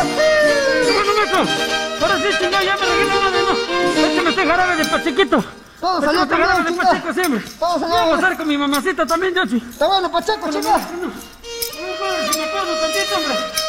Bueno, maestro, ahora sí, chingado, ya me regué de no. Échame este jarabe de Pachequito. Todo salió este jarabe de chinga. Pacheco siempre. Todo salió. Voy a pasar con mi mamacita también, Yoshi. Está bueno, Pacheco, chinga. No me acuerdo si me acuerdo tantito, hombre.